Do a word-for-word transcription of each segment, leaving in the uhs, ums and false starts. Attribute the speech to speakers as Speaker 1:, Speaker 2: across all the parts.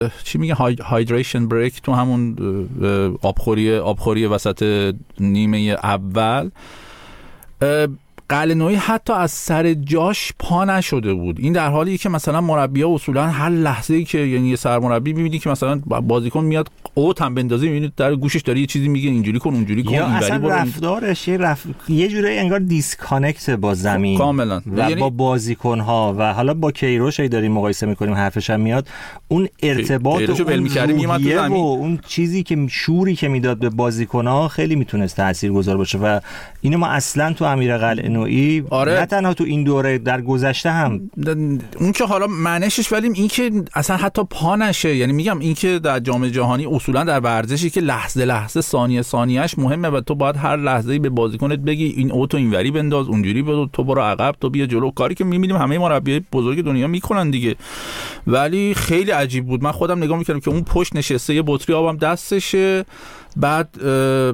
Speaker 1: چی میگه هایدریشن بریک تو همون آبخوری آبخوری وسط نیمه اول، قلعه‌نویی حتی از سر جاش پا نشده بود. این در حالیه که مثلا مربی‌ها اصولا هر لحظه‌ای که یعنی یه سرمربی می‌بینی که مثلا بازیکن میاد اوت هم بندازه، می‌بینی در گوشش داره یه چیزی میگه اینجوری کن اونجوری کن،
Speaker 2: یا اصلا رفتارش یه رف... یه جوری انگار دیسکانکت با زمین
Speaker 1: کاملا
Speaker 2: و یعنی... با بازیکن‌ها و حالا با کیروش ای داریم مقایسه می‌کنیم حرفش هم میاد، اون ارتباط و اون روحیه و اون چیزی که شوری که میداد به بازیکن‌ها خیلی میتونست تاثیرگذار باشه و اینو ما اصلا تو امیر قلعه‌نویی
Speaker 1: آره.
Speaker 2: نه تنها تو این دوره، در گذشته هم
Speaker 1: اون که حالا معنیش، ولی این که اصلا حتی پا نشه، یعنی میگم این که در جام جهانی اصولا در ورزشی که لحظه لحظه ثانیه ثانیه‌اش مهمه و تو باید هر لحظه‌ای به بازیکنت بگی این اوتو اینوری بنداز اونجوری بده، تو برو عقب، تو بیا جلو، کاری که می‌بینیم همه مربیای بزرگ دنیا میکنن دیگه. ولی خیلی عجیب بود، من خودم نگاه می‌کردم که اون پشت نشسته یه بطری آبم دستشه، بعد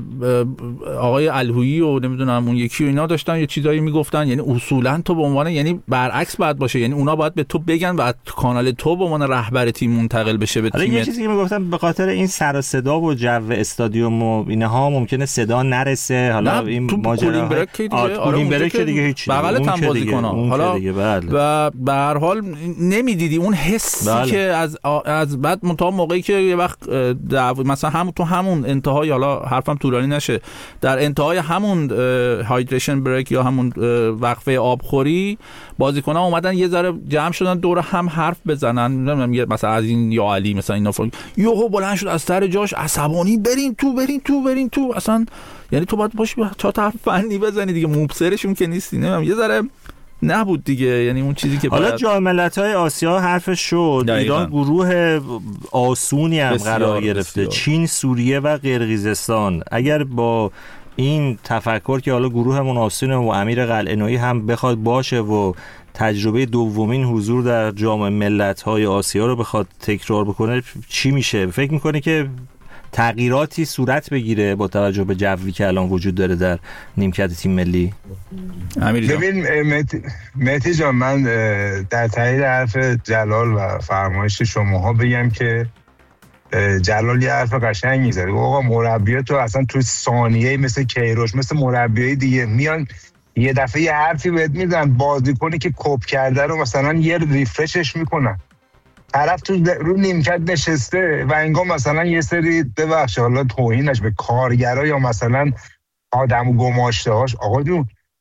Speaker 1: آقای الهویی و نمیدونم اون یکی و اینا داشتن یه چیزایی میگفتن، یعنی اصولا تو به عنوان، یعنی برعکس باید باشه، یعنی اونا باید به تو بگن و کانال تو به عنوان رهبر تیم منتقل بشه به تیم.
Speaker 2: یه چیزی که میگفتن به خاطر این سر و صدا و جو استادیوم و اینها ممکنه صدا نرسه، حالا این ماجرا
Speaker 1: بریک دیگه،
Speaker 2: آره بریک دیگه هیچ
Speaker 1: بغل تن بازیکن‌ها حالا و به هر حال نمیدیدی اون حسی بله. که از از بعد منتها موقعی که یه وقت مثلا هم تو همون انتهای، حالا حرفم طولانی نشه، در انتهای همون هایدریشن بریک یا همون وقفه آبخوری بازیکن‌ها اومدن یه ذره جمع شدن دور هم حرف بزنن، نمیدونم مثلا از این یا علی مثلا اینا فوق یهو بلند شد از سر جاش عصبانی، برین تو برین تو برین تو، اصلا یعنی تو باید باش چهار تا حرف فنی بزنی دیگه، مبصرشون که نیستی، نمیدونم یه ذره نبود دیگه، یعنی اون چیزی که
Speaker 2: حالا جام ملت‌های آسیا حرفش شد، ایران گروه آسونی هم قرار گرفته، بسیار. چین، سوریه و قرقیزستان. اگر با این تفکر که حالا گروهمون آسونه و امیر قلعه‌نویی هم بخواد باشه و تجربه دومین حضور در جام ملت‌های آسیا رو بخواد تکرار بکنه، چی میشه؟ فکر می‌کنی که تغییراتی صورت بگیره با توجه به جوی که الان وجود داره در نیمکت تیم ملی؟
Speaker 3: ببین مهدی جان، من در تایید حرف جلال و فرمایش شماها بگم که جلال یه حرف قشنگی زد. آقا مربیات تو اصلا تو ثانیه‌ای مثل کیروش، مثل مربیای دیگه میان یه دفعه یه حرفی بهت میزنن، بازیکنی که کپ کرده رو مثلا یه ریفرشش میکنن، طرف تو رو نیمکت نشسته و انگار مثلا یه سری ببخشید حالا توهینش به کارگرا یا مثلا آدم گماشته‌هاش. آقا جون،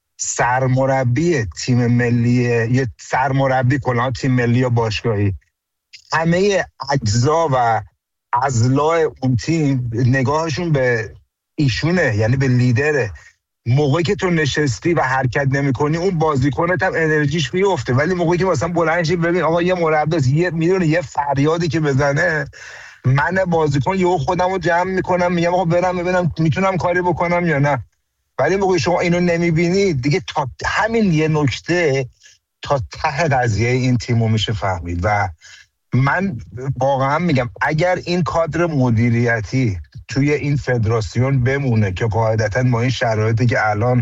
Speaker 3: سرمربی تیم ملی، یه سرمربی کلا تیم ملی یا باشگاهی، همه اجزا و اضلاع اون تیم نگاهشون به ایشونه، یعنی به لیدره. موقعی که تو نشستی و حرکت نمی‌کنی اون بازیکنت هم انرژیش میفته، ولی موقعی که مثلا بلند شی ببین آقا یه مربی یه میدونه یه فریادی که بزنه، من بازیکن یهو خودمو جمع میکنم میگم آقا برم ببینم میتونم کاری بکنم یا نه. ولی موقعی شما اینو نمیبینی دیگه، تا همین یه نکته تا ته قضیه این تیمو میشه فهمید. و من واقعا میگم اگر این کادر مدیریتی توی این فدراسیون بمونه که قاعدتاً با این شرایطی که الان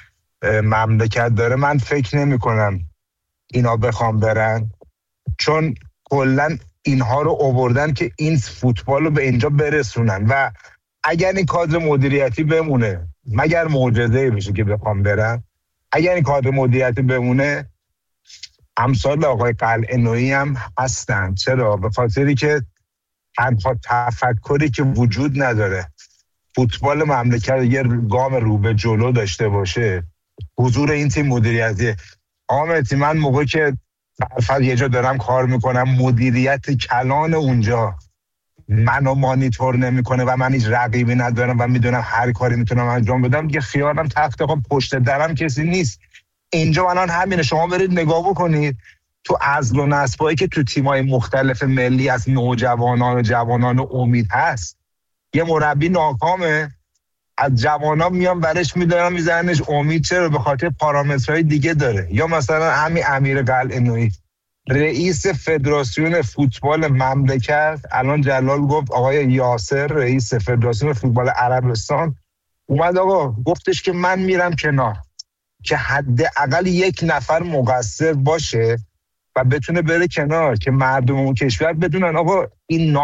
Speaker 3: مملکت داره، من فکر نمی کنم اینا بخوام برن، چون کلن اینها رو آوردن که این فوتبال رو به اینجا برسونن. و اگر این کادر مدیریتی بمونه، مگر معجزه‌ای بشه که بخوام برن، اگر این کادر مدیریتی بمونه امثال آقای قلعه‌نویی هم هستن. چرا؟ به خاطری که تنها تفکری که وجود نداره فوتبال مملکت یه گام رو به جلو داشته باشه حضور این تیم مدیریتی. آمدی من موقعی که فرض یه جا دارم کار میکنم، مدیریت کلان اونجا منو مانیتور نمیکنه و من هیچ رقیبی ندارم و میدونم هر کاری میتونم انجام بدم، دیگه خیالم تخت خب پشت درم کسی نیست. اینجا الان همینه، شما برید نگاه بکنید تو عزل و نصبایی که تو تیمای مختلف ملی از نوجوانان و جوانان امید هست، یه مربی ناکامه، از جوانان میان برش میدارن میزننش امید. چرا؟ به خاطر پارامترهای دیگه داره. یا مثلا همین امیر قلعه‌نویی رئیس فدراسیون فوتبال مملکت، الان جلال گفت آقای یاسر رئیس فدراسیون فوتبال عربستان اومد آقا گفتش که من میرم کنار که حداقل یک نفر مقصر باشه و بتونه بره کنار که مردم اون کشور بدونن آقا این